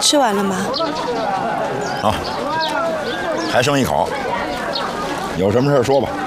吃完了吗？ 啊，还剩一口，有什么事说吧。